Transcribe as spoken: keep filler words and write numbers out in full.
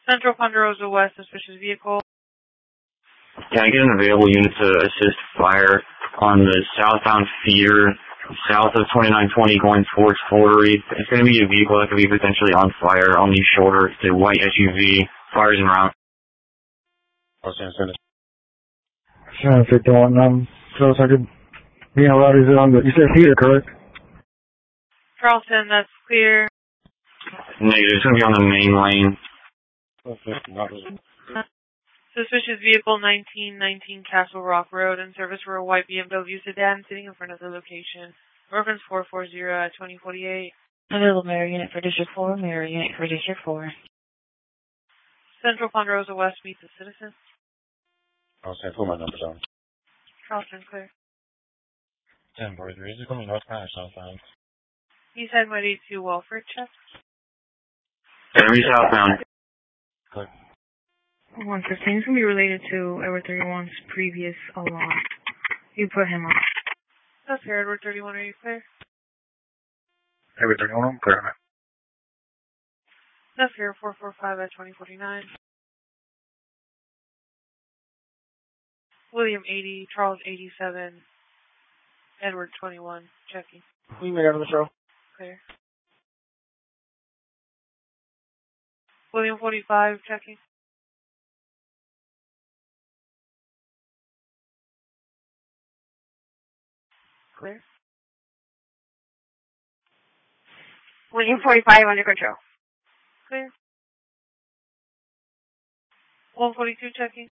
Central Ponderosa West, suspicious vehicle. Can I get an available unit to assist fire on the southbound feeder south of twenty-nine twenty going towards Florida Reef? It's going to be a vehicle that could be potentially on fire on the shoulder. It's a white S U V. Fire's en route. I was going to send it. Trying to figure one, um, so I could be in a lot of these on the, you said feeder, correct? Charleston, that's clear. Negative. It's going to be on the main lane. Okay, not really. Suspicious vehicle nineteen nineteen Castle Rock Road in service for a white B M W sedan sitting in front of the location. Reference four four zero at twenty forty-eight. Available mirror unit for District four, mirror unit for District four. Central Ponderosa West meets the citizen. I was going to put my number down. Charleston, clear. ten forty-three. Is it coming northbound or southbound? East Side Might eighty-two Welfare check. Enemy southbound. Good. one fifteen is going to be related to Edward thirty-one's previous alarm. You put him on. That's here, Edward thirty-one, are you clear? Edward thirty-one, I'm clear. That's here, four four five at twenty forty-nine. William eighty, Charles eighty-seven, Edward twenty-one, checking. We made out of the show. Clear. William forty-five, checking. Clear. William forty-five under control. Clear. one forty-two, checking.